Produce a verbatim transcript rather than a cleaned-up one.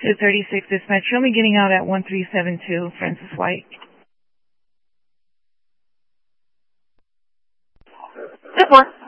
two thirty-six dispatch. Show me getting out at one three seven two, Francis White. Good one.